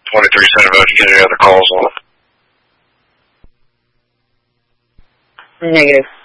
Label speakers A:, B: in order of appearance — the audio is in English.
A: 23 Centerville, if you get any other calls on it.
B: Negative.